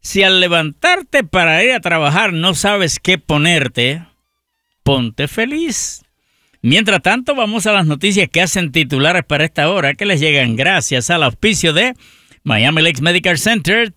Si al levantarte para ir a trabajar no sabes qué ponerte, ponte feliz. Mientras tanto, vamos a las noticias que hacen titulares para esta hora, que les llegan gracias al auspicio de Miami Lakes Medical Center,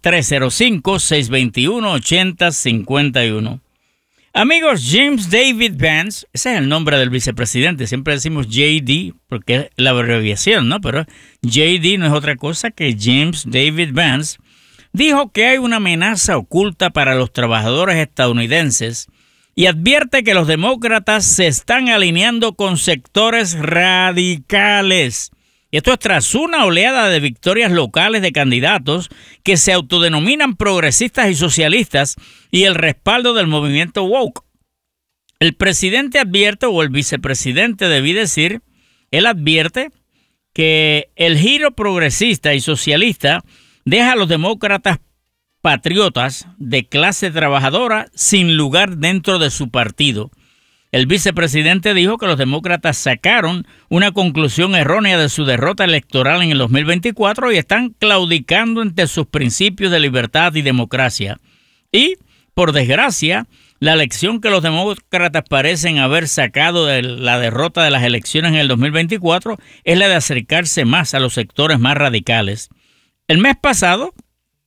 305-621-8051. Amigos, James David Vance, ese es el nombre del vicepresidente, siempre decimos JD porque es la abreviación, ¿no? Pero JD no es otra cosa que James David Vance, dijo que hay una amenaza oculta para los trabajadores estadounidenses y advierte que los demócratas se están alineando con sectores radicales. Esto es tras una oleada de victorias locales de candidatos que se autodenominan progresistas y socialistas y el respaldo del movimiento woke. El presidente advierte, o el vicepresidente debí decir, él advierte que el giro progresista y socialista deja a los demócratas patriotas de clase trabajadora sin lugar dentro de su partido. El vicepresidente dijo que los demócratas sacaron una conclusión errónea de su derrota electoral en el 2024 y están claudicando entre sus principios de libertad y democracia. Y, por desgracia, la lección que los demócratas parecen haber sacado de la derrota de las elecciones en el 2024 es la de acercarse más a los sectores más radicales. El mes pasado,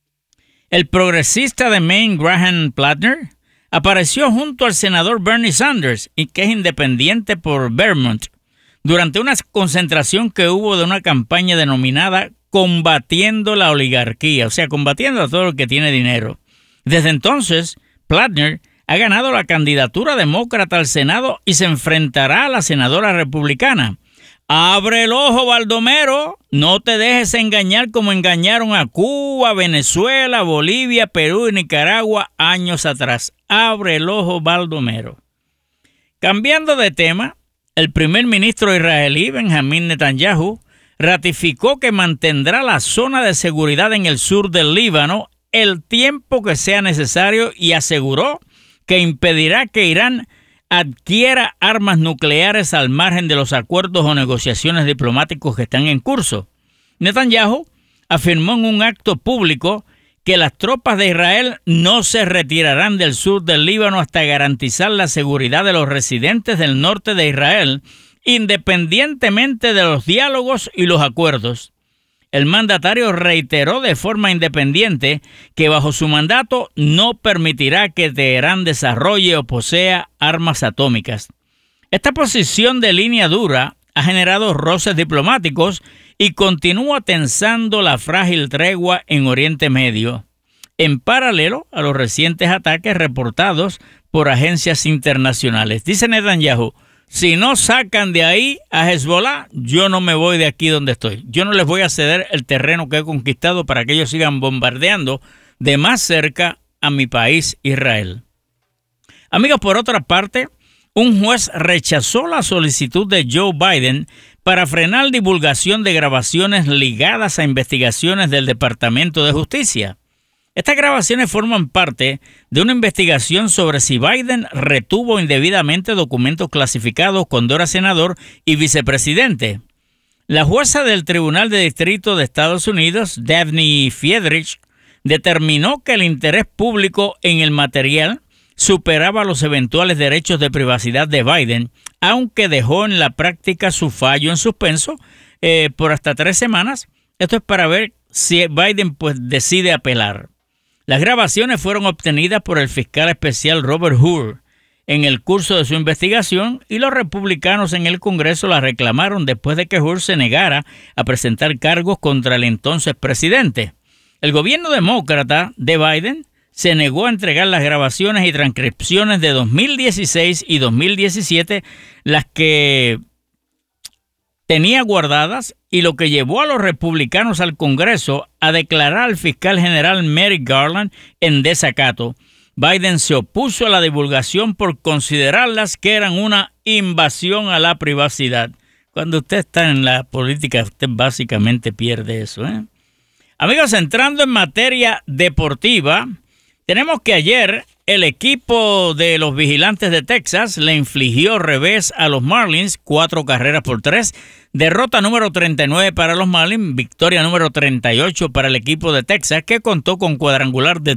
el progresista de Maine, Graham Plattner, apareció junto al senador Bernie Sanders, que es independiente por Vermont, durante una concentración que hubo de una campaña denominada Combatiendo la Oligarquía, o sea, combatiendo a todo el que tiene dinero. Desde entonces, Plattner ha ganado la candidatura demócrata al Senado y se enfrentará a la senadora republicana. Abre el ojo, Baldomero, no te dejes engañar como engañaron a Cuba, Venezuela, Bolivia, Perú y Nicaragua años atrás. Abre el ojo, Baldomero. Cambiando de tema, el primer ministro israelí, Benjamín Netanyahu, ratificó que mantendrá la zona de seguridad en el sur del Líbano el tiempo que sea necesario y aseguró que impedirá que Irán adquiera armas nucleares al margen de los acuerdos o negociaciones diplomáticos que están en curso. Netanyahu afirmó en un acto público que las tropas de Israel no se retirarán del sur del Líbano hasta garantizar la seguridad de los residentes del norte de Israel, independientemente de los diálogos y los acuerdos. El mandatario reiteró de forma independiente que bajo su mandato no permitirá que Teherán desarrolle o posea armas atómicas. Esta posición de línea dura ha generado roces diplomáticos y continúa tensando la frágil tregua en Oriente Medio, en paralelo a los recientes ataques reportados por agencias internacionales. Dice Netanyahu: si no sacan de ahí a Hezbollah, yo no me voy de aquí donde estoy. Yo no les voy a ceder el terreno que he conquistado para que ellos sigan bombardeando de más cerca a mi país, Israel. Amigos, por otra parte, un juez rechazó la solicitud de Joe Biden para frenar divulgación de grabaciones ligadas a investigaciones del Departamento de Justicia. Estas grabaciones forman parte de una investigación sobre si Biden retuvo indebidamente documentos clasificados cuando era senador y vicepresidente. La jueza del Tribunal de Distrito de Estados Unidos, Daphne Friedrich, determinó que el interés público en el material superaba los eventuales derechos de privacidad de Biden, aunque dejó en la práctica su fallo en suspenso por hasta 3 semanas. Esto es para ver si Biden decide apelar. Las grabaciones fueron obtenidas por el fiscal especial Robert Hur en el curso de su investigación y los republicanos en el Congreso las reclamaron después de que Hur se negara a presentar cargos contra el entonces presidente. El gobierno demócrata de Biden se negó a entregar las grabaciones y transcripciones de 2016 y 2017, las que tenía guardadas, y lo que llevó a los republicanos al Congreso a declarar al fiscal general Merrick Garland en desacato. Biden se opuso a la divulgación por considerarlas que eran una invasión a la privacidad. Cuando usted está en la política, usted básicamente pierde eso, Amigos, entrando en materia deportiva, tenemos que ayer el equipo de los Vigilantes de Texas le infligió revés a los Marlins, 4-3. Derrota número 39 para los Marlins, victoria número 38 para el equipo de Texas, que contó con cuadrangular de